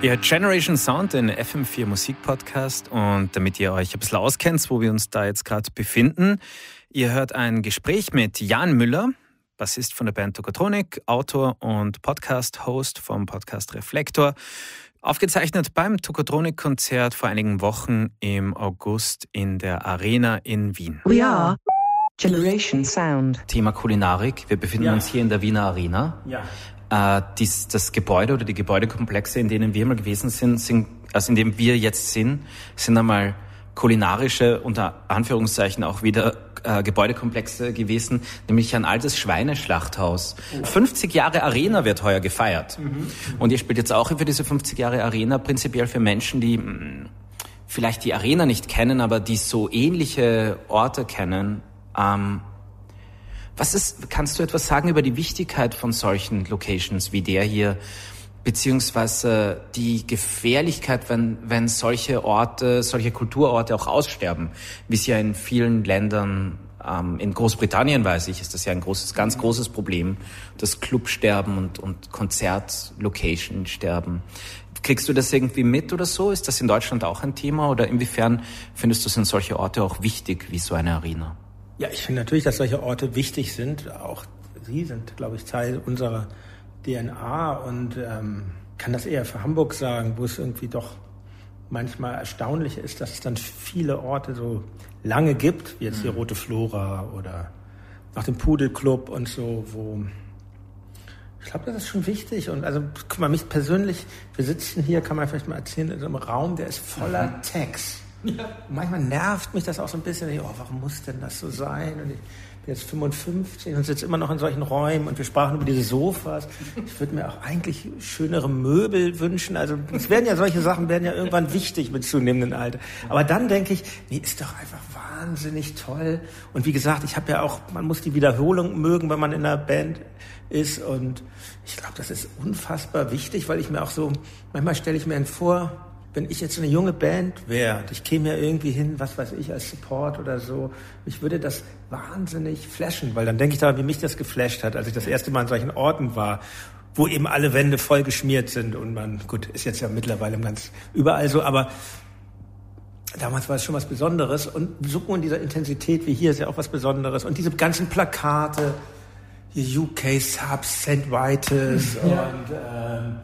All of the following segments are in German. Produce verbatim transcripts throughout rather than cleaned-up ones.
Ihr hört Generation Sound, den F M vier Musikpodcast, und damit ihr euch ein bisschen auskennt, wo wir uns da jetzt gerade befinden, ihr hört ein Gespräch mit Jan Müller, Bassist von der Band Tokotronic, Autor und Podcast-Host vom Podcast Reflektor, aufgezeichnet beim Tokotronic-Konzert vor einigen Wochen im August in der Arena in Wien. We are Generation Sound. Thema Kulinarik. Wir befinden ja. uns hier in der Wiener Arena. Ja. Äh, dies, das Gebäude oder die Gebäudekomplexe, in denen wir mal gewesen sind, sind, also in dem wir jetzt sind, sind einmal kulinarische, unter Anführungszeichen auch wieder äh, Gebäudekomplexe gewesen, nämlich ein altes Schweineschlachthaus. Oh. fünfzig Jahre Arena wird heuer gefeiert. Mhm. Und ihr spielt jetzt auch für diese fünfzig Jahre Arena, prinzipiell für Menschen, die mh, vielleicht die Arena nicht kennen, aber die so ähnliche Orte kennen. Ähm, Was ist, kannst du etwas sagen über die Wichtigkeit von solchen Locations wie der hier, beziehungsweise die Gefährlichkeit, wenn, wenn solche Orte, solche Kulturorte auch aussterben, wie es ja in vielen Ländern, ähm, in Großbritannien weiß ich, ist das ja ein großes, ganz großes Problem, das Clubsterben und, und Konzertlocation-Sterben. Kriegst du das irgendwie mit oder so? Ist das in Deutschland auch ein Thema, oder inwiefern findest du, sind solche Orte auch wichtig wie so eine Arena? Ja, ich finde natürlich, dass solche Orte wichtig sind. Auch sie sind, glaube ich, Teil unserer D N A, und ähm, kann das eher für Hamburg sagen, wo es irgendwie doch manchmal erstaunlich ist, dass es dann viele Orte so lange gibt, wie jetzt mhm. die Rote Flora oder nach dem Pudelclub und so, wo ich glaube, das ist schon wichtig. Und also, guck mal, mich persönlich, wir sitzen hier, kann man vielleicht mal erzählen, in so einem Raum, der ist voller mhm. Text. Ja. Manchmal nervt mich das auch so ein bisschen. Oh, warum muss denn das so sein? Und ich bin jetzt fünfundfünfzig und sitze immer noch in solchen Räumen, und wir sprachen über diese Sofas. Ich würde mir auch eigentlich schönere Möbel wünschen. Also es werden ja solche Sachen werden ja irgendwann wichtig mit zunehmendem Alter. Aber dann denke ich, nee, ist doch einfach wahnsinnig toll. Und wie gesagt, ich habe ja auch, man muss die Wiederholung mögen, wenn man in einer Band ist. Und ich glaube, das ist unfassbar wichtig, weil ich mir auch so, manchmal stelle ich mir vor, wenn ich jetzt eine junge Band wäre und ich käme ja irgendwie hin, was weiß ich, als Support oder so, mich würde das wahnsinnig flashen, weil dann denke ich daran, wie mich das geflasht hat, als ich das erste Mal an solchen Orten war, wo eben alle Wände voll geschmiert sind, und man, gut, ist jetzt ja mittlerweile ganz überall so, aber damals war es schon was Besonderes, und so in dieser Intensität wie hier ist ja auch was Besonderes, und diese ganzen Plakate, hier U K Subs, Saint Vitus ja. und ähm,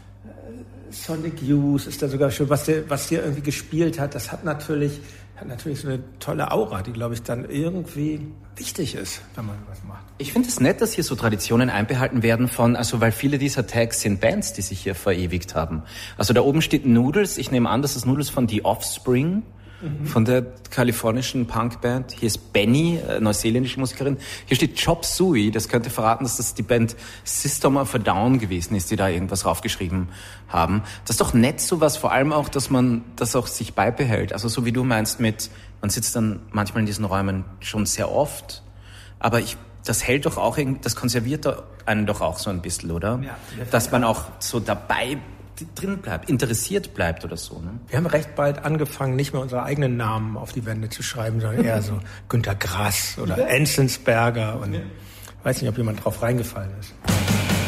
Sonic Youth ist da sogar schon, was der, was der irgendwie gespielt hat, das hat natürlich, hat natürlich so eine tolle Aura, die, glaube ich, dann irgendwie wichtig ist, wenn man was macht. Ich finde es nett, dass hier so Traditionen einbehalten werden von, also weil viele dieser Tags sind Bands, die sich hier verewigt haben. Also da oben steht Noodles, ich nehme an, das ist Noodles von The Offspring, mhm. von der kalifornischen Punkband. Hier ist Benny, äh, neuseeländische Musikerin. Hier steht Chop Suey, das könnte verraten, dass das die Band System of a Down gewesen ist, die da irgendwas raufgeschrieben haben. Das ist doch nett sowas, vor allem auch, dass man das auch sich beibehält. Also so wie du meinst mit, man sitzt dann manchmal in diesen Räumen schon sehr oft, aber ich, das hält doch auch, das konserviert einen doch auch so ein bisschen, oder? Ja, dass man auch so dabei drin bleibt, interessiert bleibt oder so. Ne? Wir haben recht bald angefangen, nicht mehr unsere eigenen Namen auf die Wände zu schreiben, sondern eher so Günter Grass oder Enzensberger, und ich weiß nicht, ob jemand drauf reingefallen ist.